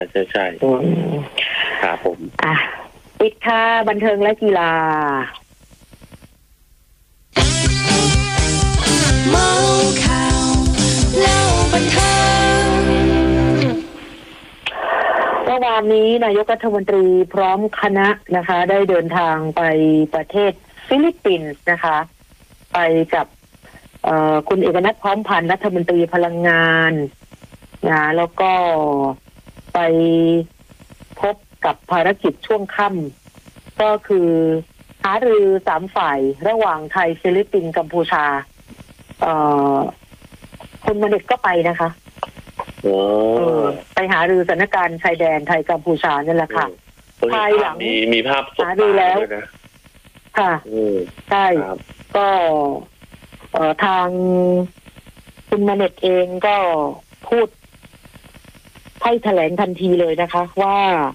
ใช่ครับผมปิดค่ะบันเทิงและกีฬาเมาข่าวเล่าบันเทิงเมื่อวานนี้นายกรัฐมนตรีพร้อมคณะนะคะได้เดินทางไปประเทศฟิลิปปินส์นะคะไปกับคุณเอกนัท พร้อมพันธ์รัฐมนตรีพลังงานนะแล้วก็ไปพบกับภารกิจช่วงค่ำก็คือหารือ3ฝ่ายระหว่างไทยฟิลิปปินส์กัมพูชาคุณมณิษฐ์ก็ไปนะคะไปหารือสถานการณ์ชายแดนไทยกัมพูชานี่แหละค่ะภายหลังมีภาพหารือแล้วค่ะใช่ก็ทางคุณมณิษฐ์เองก็พูดให้แถลงทันทีเลยนะคะว่า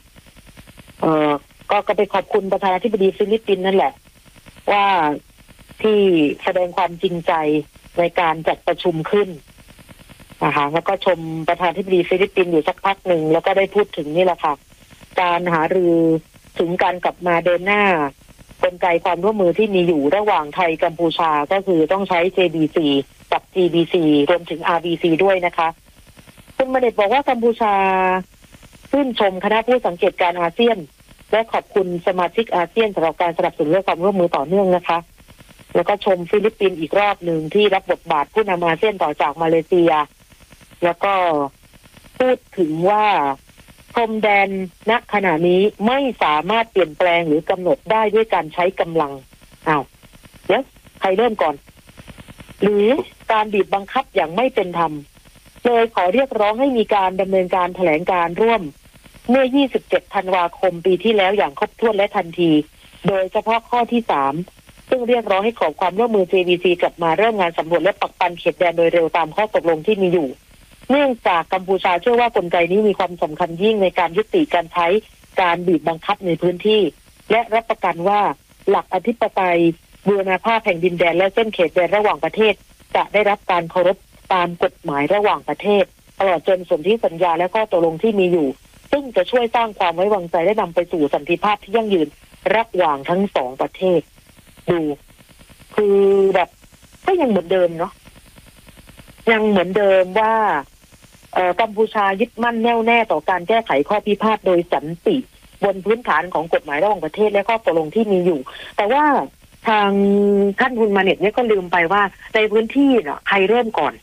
ก็ไปขอบคุณประธานาธิบดีฟิลิปปินส์นั่นแหละว่าที่แสดงความจริงใจในการจัดประชุมขึ้นนะคะแล้วก็ชมประธานาธิบดีฟิลิปปินส์อยู่สักพักหนึ่งแล้วก็ได้พูดถึงนี่แหละค่ะการหารือถึงการกลับมาเดินหน้ากลไกความร่วมมือที่มีอยู่ระหว่างไทยกัมพูชาก็คือต้องใช้ JBC กับ GBC รวมถึง RBC ด้วยนะคะคุณมณิษฐ์บอกว่ากัมพูชาชื่นชมคณะผู้สังเกตการอาเซียนและขอบคุณสมาชิกอาเซียนสำหรับการสนับสนุนและความร่วมมือต่อเนื่องนะคะแล้วก็ชมฟิลิปปินส์อีกรอบหนึ่งที่รับบทบาทผู้นำอาเซียนต่อจากมาเลเซียแล้วก็พูดถึงว่าพรมแดนณขณะนี้ไม่สามารถเปลี่ยนแปลงหรือกำหนดได้ด้วยการใช้กำลังแล้วใครเริ่มก่อนหรือการบีบบังคับอย่างไม่เป็นธรรมเลยขอเรียกร้องให้มีการดำเนินการแถลงการร่วมเมื่อ 27 ธันวาคมปีที่แล้วอย่างครบถ้วนและทันทีโดยเฉพาะข้อที่ 3ซึ่งเรียกร้องให้ขอความร่วมมือ JBC กลับมาเริ่มงานสำรวจและปักปันเขตแดนโดยเร็วตามข้อตกลงที่มีอยู่เนื่องจากกัมพูชาเชื่อว่ากลไกนี้มีความสำคัญยิ่งในการยุติการใช้การบีบบังคับในพื้นที่และรับประกันว่าหลักอธิปไตยบูรณาภาพแห่งดินแดนและเส้นเขตแดนระหว่างประเทศจะได้รับการเคารพตามกฎหมายระหว่างประเทศตลอดจนสนธิสัญญาและข้อตกลงที่มีอยู่ซึ่งจะช่วยสร้างความไว้วางใจและนำไปสู่สันติภาพที่ยั่งยืนระหว่างทั้งสองประเทศดูคือแบบก็ยังเหมือนเดิมเนาะยังเหมือนเดิมว่ากัมพูชายึดมั่นแน่วแน่ต่อการแก้ไขข้อพิพาทโดยสันติบนพื้นฐานของกฎหมายระหว่างประเทศและข้อตกลงที่มีอยู่แต่ว่าทางท่านคุณมาเน็ตเนี่ยก็ลืมไปว่าในพื้นที่น่ะใครเริ่มก่อน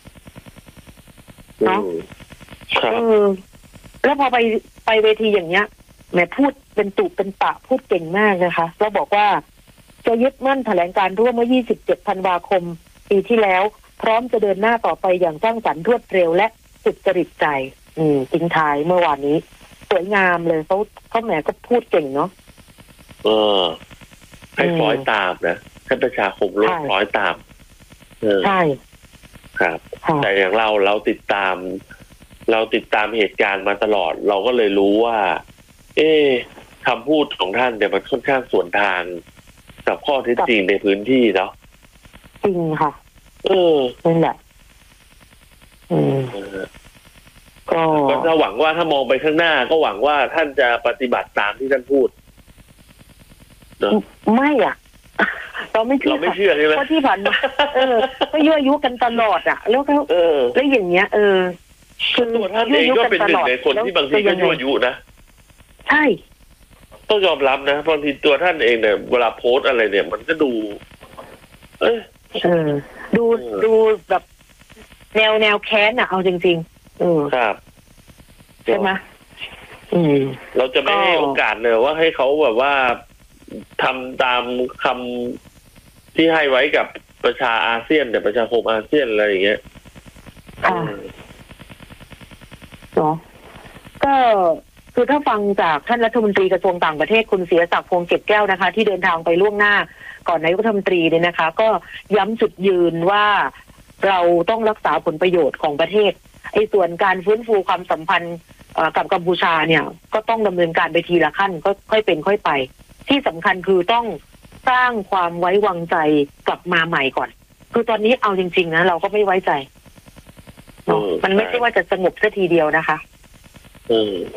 เนาะแล้วพอไปเวทีอย่างเงี้ยแหมพูดเป็นตุเป็นปะพูดเก่งมากนะคะแล้วบอกว่าจะยึดมั่นแถลงการร่วมเมื่อ 27 ธันวาคมปีที่แล้วพร้อมจะเดินหน้าต่อไปอย่างสร้างสรรค์รวดเร็วและสุจริตใจทิ้งท้ายเมื่อวานนี้สวยงามเลยเขาแหมก็พูดเก่งเนาะให้คล้อยตามนะให้ประชาคมโลกคล้อยตามใช่ครับแต่อย่างเราติดตามเหตุการณ์มาตลอดเราก็เลยรู้ว่าคำพูดของท่านเนี่ยมันค่อนข้างสวนทางกับข้อเท็จจริงในพื้นที่เนาะจริงค่ะนั่นแหละก็ถ้าหวังว่าถ้ามองไปข้างหน้าก็หวังว่าท่านจะปฏิบัติตามที่ท่านพูดไม่เราไม่เชื่อใช่ไหมเพราะที่ผ่านมาก็ยั่วยุกันตลอดแล้วก็แล้วอย่างเงี้ยคือตัวท่านเองก็เป็นหนึ่งในคนที่บางทีก็ยั่วยุนะใช่ต้องยอมรับนะบางทีตัวท่านเองเนี่ยเวลาโพสอะไรเนี่ยมันก็ดูดูแบบแนวแค้นเอาจริงๆครับใช่ไหมเราจะไม่ให้โอกาสเลยว่าให้เขาแบบว่าทำตามคำที่ให้ไว้กับประชาอาเซียนแต่ประชาคมอาเซียนอะไรอย่างเงี้ยเนาะก็คือถ้าฟังจากท่านรัฐมนตรีกระทรวงต่างประเทศคุณเสียศักดิ์พงษ์เก็บแก้วนะคะที่เดินทางไปล่วงหน้าก่อนนายกรัฐมนตรีเนี่ยนะคะก็ย้ำจุดยืนว่าเราต้องรักษาผลประโยชน์ของประเทศส่วนการฟื้นฟูความสัมพันธ์กับกัมพูชาเนี่ยก็ต้องดำเนินการไปทีละขั้นก็ค่อยเป็นค่อยไปที่สำคัญคือต้องสร้างความไว้วางใจกลับมาใหม่ก่อนคือตอนนี้เอาจริงๆนะเราก็ไม่ไว้ใจมันไม่ใช่ว่าจะสงบซะทีเดียวนะคะอืม